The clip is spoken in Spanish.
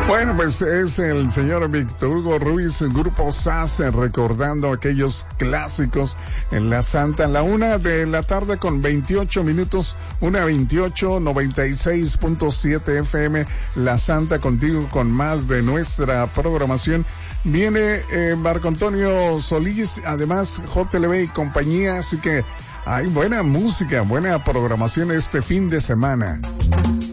Bueno, pues es el señor Víctor Hugo Ruiz, Grupo SAS, recordando aquellos clásicos en la Santa. A la 1:00 con 28 minutos, 1:28, 96.7 FM, La Santa, contigo con más de nuestra programación. Viene Marco Antonio Solís, además JLB y compañía, así que hay buena música, buena programación este fin de semana.